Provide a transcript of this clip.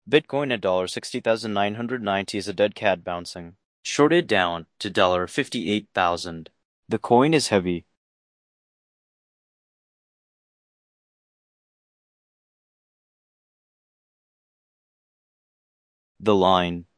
Bitcoin at $60,990 is a dead cat bouncing. Shorted down to $58,000. The coin is heavy. The line.